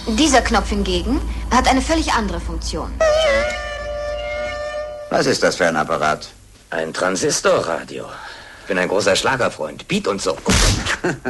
Dieser Knopf hingegen hat eine völlig andere Funktion. Was ist das für ein Apparat? Ein Transistorradio. Ich bin ein großer Schlagerfreund. Beat und so.